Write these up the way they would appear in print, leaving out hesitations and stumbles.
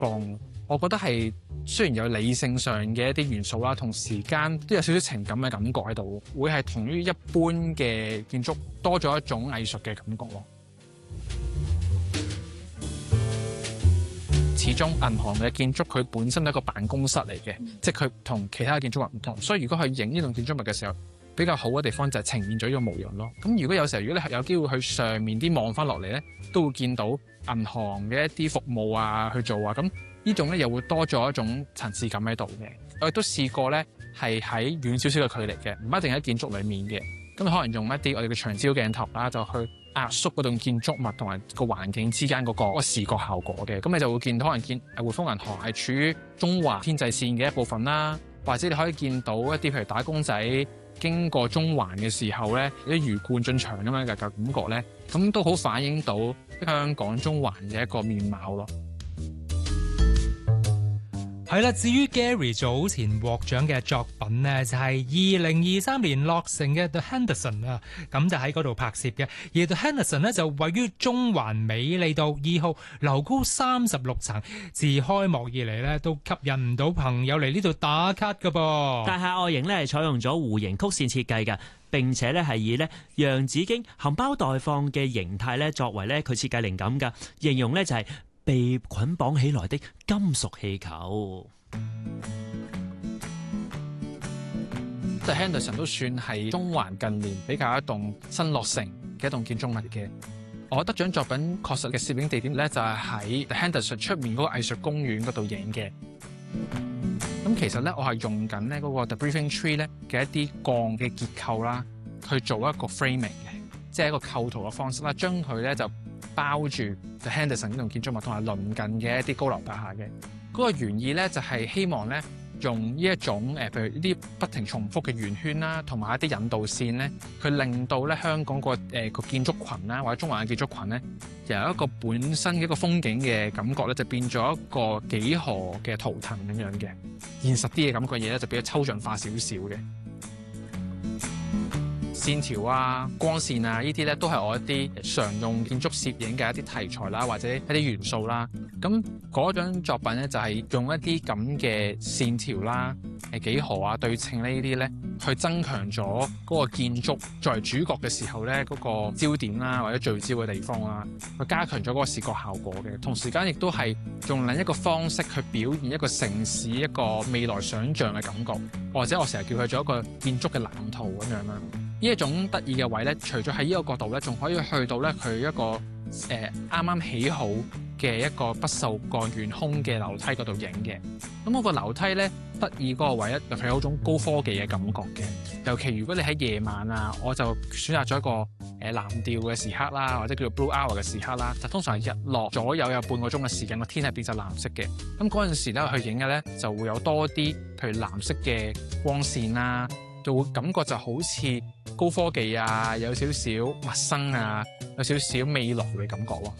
光。我覺得係雖然有理性上嘅一啲元素啦，同時間都有少少情感嘅感覺喺度，會係同於一般嘅建築多咗一種藝術嘅感覺咯。始終銀行嘅建築佢本身係一個辦公室嚟嘅，即係佢同其他建築物唔同，所以如果去影呢棟建築物嘅時候，比較好嘅地方就係呈現咗呢個模樣咯。咁如果有時候如果你有機會去上面啲望翻落嚟咧，都會見到銀行嘅一啲服務啊去做啊，咁呢種咧又會多咗一種層次感喺度嘅。我亦都試過咧係喺遠少少嘅距離嘅，唔一定喺建築裡面嘅。咁可能用一啲我哋嘅長焦鏡頭啦，就去壓縮嗰棟建築物同埋個環境之間嗰個視覺效果嘅。咁你就會見到可能見匯豐銀行係處於中環天際線嘅一部分啦，或者你可以見到一啲譬如打工仔經過中環嘅時候咧，有啲魚貫進場咁樣嘅感覺咧，咁都好反映到香港中環嘅一個面貌咯。 係啦，至於 Gary 早前獲獎嘅作品呢，就係2023年落成嘅 The Henderson 啊，咁就喺嗰度拍攝嘅。而 The Henderson 呢，就位於中環美利道2號，樓高36層，自開幕以嚟呢，都吸引唔到朋友嚟呢度打卡㗎噃。 大廈外形呢係採用咗弧形曲線設計嘅，並且呢係以呢洋紫荊含苞待放嘅形態呢作為呢佢設計靈感㗎，形容呢就係被捆綁起來的金屬氣球。 The Henderson 都算係中環近年比較一棟新落成嘅一棟建築物嘅。我得獎作品確實嘅攝影地點咧就係喺 The Henderson 出面嗰個藝術公園嗰度影嘅。咁其實咧我係用緊咧嗰個 The Breathing Tree 咧嘅一啲鋼嘅結構啦，去做一個 framing 嘅，即係一個構圖嘅方式啦，將佢咧就包住 The Henderson 呢棟建築物同埋鄰近嘅一啲高樓大廈嘅。嗰個原意咧就係希望咧用呢一種譬如呢啲不停重複嘅圓圈啦，同埋一啲引導線咧，去令到咧香港個建築群啦，或者中環嘅建築群咧，由一個本身嘅一個風景嘅感覺咧，就變咗一個幾何嘅圖騰咁樣嘅。現實啲嘅感覺嘢咧，就比較抽象化少少嘅。線條啊、光線啊，呢啲咧都係我一啲常用建築攝影嘅一啲題材啦，或者一啲元素啦。咁嗰張作品咧就係用一啲咁嘅線條啦、幾何啊、對稱呢啲咧，去增強咗嗰個建築作為主角嘅時候咧嗰個焦點啦，或者聚焦嘅地方啦，去加強咗嗰個視覺效果嘅。同時間亦都係用另一個方式去表現一個城市一個未來想像嘅感覺，或者我成日叫佢做一個建築嘅藍圖咁樣啦。呢一種得意嘅位咧，除咗喺呢個角度咧，仲可以去到咧佢一個啱啱起好嘅一個不鏽鋼懸空嘅樓梯嗰度影嘅。咁嗰個樓梯咧得意嗰個位咧，佢有一種高科技嘅感覺嘅。尤其如果你喺夜晚啊，我就選擇咗一個藍調嘅時刻啦，或者叫做 blue hour 嘅時刻啦，就通常係日落左右有半個鐘嘅時間，個天係變晒藍色嘅。咁嗰陣時咧去影嘅咧，就會有多啲譬如藍色嘅光線啦。就會感覺就好似高科技啊，有少少陌生啊，有少少未來嘅感覺咯。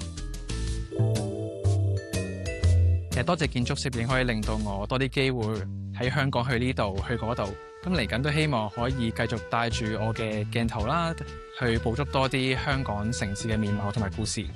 其實多謝建築攝影可以令到我多啲機會喺香港去呢度去嗰度，咁嚟緊都希望可以繼續帶住我嘅鏡頭啦，去捕捉多啲香港城市嘅面貌同埋故事。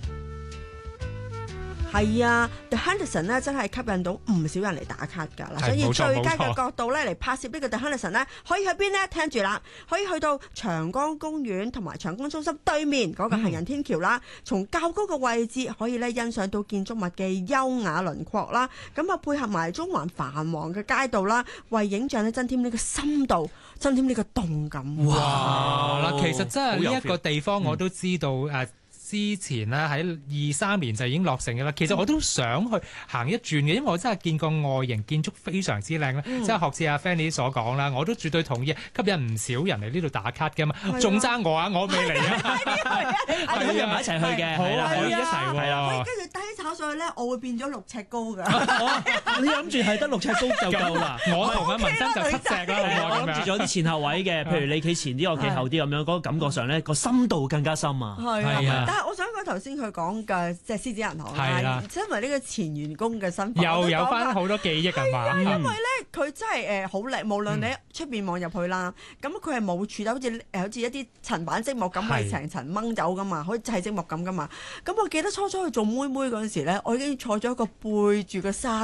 係啊 The Henderson 咧真係吸引到唔少人嚟打卡㗎啦，所以最佳嘅角度咧嚟拍攝呢個 The Henderson 咧，可以去邊呢？聽住啦，可以去到長江公園同埋長江中心對面嗰個行人天橋啦，從較高嘅位置可以咧欣賞到建築物嘅優雅輪廓啦，咁啊配合埋中環繁忙嘅街道啦，為影像咧增添呢個深度，增添呢個動感。 哇！嗱，其實真係呢一個地方我都知道之前咧喺23年就已經落成嘅啦，其實我都想去行一轉嘅，因為我真係見過外形建築非常之靚啦，即係學似阿 Fanny 所講啦，我都絕對同意吸引唔少人嚟呢度打卡嘅嘛，仲爭我啊，我未嚟啊， 可以埋一齊去嘅，係啦，可以一齊喎， 跟住低炒上去咧，我會變咗6尺高㗎。 你諗住係得6尺高就夠啦， 我同阿文珍就7尺啦， 我諗住咗啲前後位嘅，譬如你企前啲，我企後啲咁樣，嗰個感覺上咧個深度更加深啊。 係啊。但係我想講頭先佢講嘅即係獅子銀行啦，因為呢個前員工嘅身份， 又有翻好多記憶係嘛？ 因為咧佢真係好靚，無論你出邊望入去啦，咁佢係冇柱，好似一啲層板積木咁，係成層掹走噶嘛，好似砌積木咁噶嘛。咁我記得初初去做妹妹嗰陣時咧，我已經坐咗一個背住個沙